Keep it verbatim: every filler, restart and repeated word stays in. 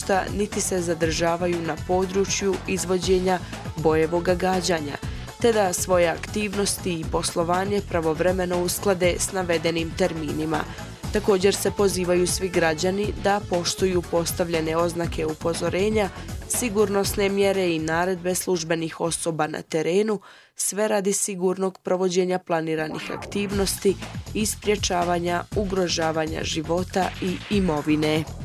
niti se zadržavaju na području izvođenja bojevoga gađanja, te da svoje aktivnosti i poslovanje pravovremeno usklade s navedenim terminima. Također se pozivaju svi građani da poštuju postavljene oznake upozorenja, sigurnosne mjere i naredbe službenih osoba na terenu, sve radi sigurnog provođenja planiranih aktivnosti i sprječavanja ugrožavanja života i imovine.